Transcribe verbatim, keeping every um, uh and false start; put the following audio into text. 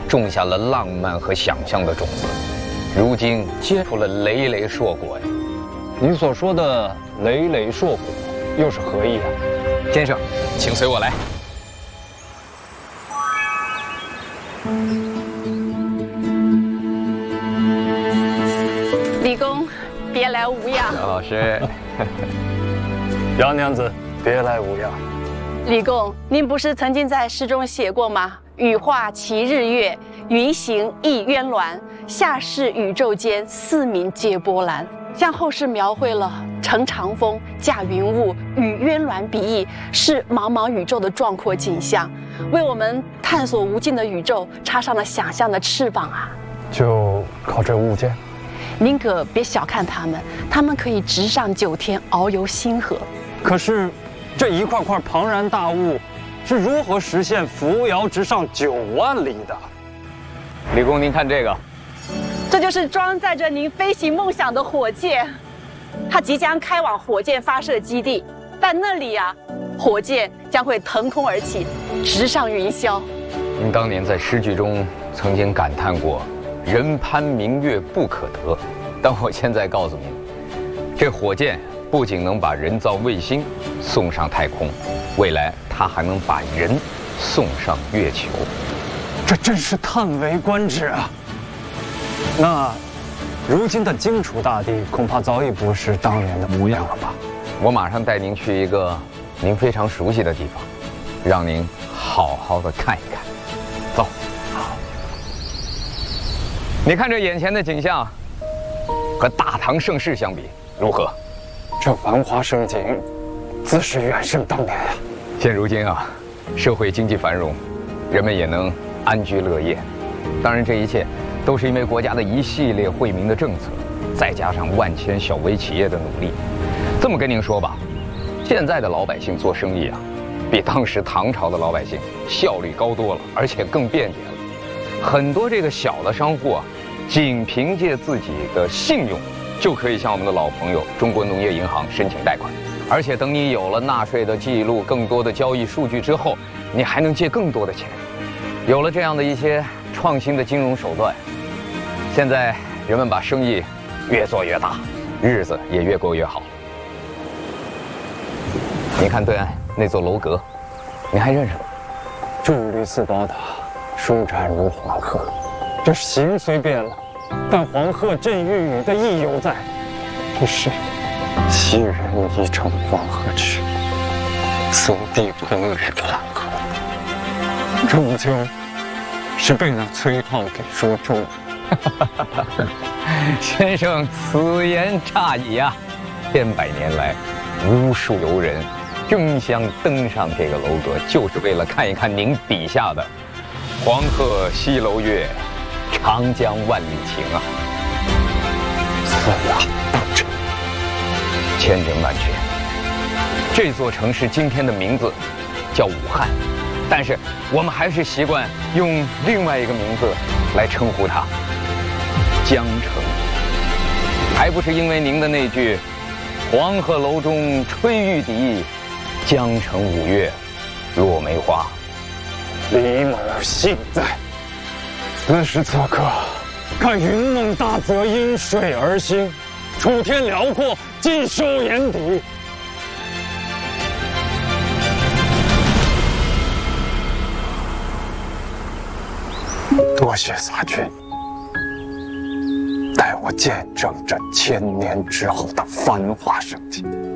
种下了浪漫和想象的种子，如今结出了累累硕果呀。 你所说的累累硕果，又是何意啊？ 先生，请随我来。 李公，别来无恙。 杨老师， 杨娘子，别来无恙。 李公，您不是曾经在诗中写过吗？羽化其日月，云行亦渊峦，下视宇宙间，四民皆波澜。向后世描绘了乘长风、驾云雾、与渊峦比翼，是茫茫宇宙的壮阔景象，为我们探索无尽的宇宙插上了想象的翅膀啊！ 就靠这物件？ 您可别小看它们，它们可以直上九天，遨游星河。 可是，这一块块庞然大物是如何实现扶摇直上九万里的？ 李公，您看这个， 这就是装载着您飞行梦想的火箭，它即将开往火箭发射基地，但那里啊，火箭将会腾空而起，直上云霄。 您当年在诗句中曾经感叹过“人攀明月不可得”，但我现在告诉您，这火箭不仅能把人造卫星送上太空，未来它还能把人送上月球。 这真是叹为观止啊！那，如今的荆楚大地恐怕早已不是当年的模样了吧？ 我马上带您去一个您非常熟悉的地方，让您好好的看一看。走。好。你看这眼前的景象，和大唐盛世相比，如何？ 这繁华盛景，自是远胜当年呀。 现如今啊，社会经济繁荣，人们也能安居乐业。当然，这一切都是因为国家的一系列惠民的政策，再加上万千小微企业的努力。这么跟您说吧，现在的老百姓做生意啊，比当时唐朝的老百姓效率高多了，而且更便捷了。很多这个小的商户啊，仅凭借自己的信用，就可以向我们的老朋友中国农业银行申请贷款。而且等你有了纳税的记录、更多的交易数据之后，你还能借更多的钱。有了这样的一些创新的金融手段，现在人们把生意越做越大，日子也越过越好。你看对岸那座楼阁，你还认识吗？ 伫立四宝塔，舒展如黄鹤。这形虽变了，但黄鹤振玉宇的意犹在。这是昔人已乘黄鹤去，此地喷雨的兰阁，终究是被那崔颢给说中了。 先生此言差矣啊！千百年来，无数游人争相登上这个楼阁，就是为了看一看您笔下的“黄鹤西楼月，长江万里情”啊！ 此话当真？ 千真万确。这座城市今天的名字叫武汉，但是我们还是习惯用另外一个名字来称呼它——江城。还不是因为您的那句“黄鹤楼中吹玉笛，江城五月落梅花”。 李某幸在。此时此刻，看云梦大泽，因水而兴，楚天辽阔，尽收眼底。多谢撒君，带我见证这千年之后的繁华盛景。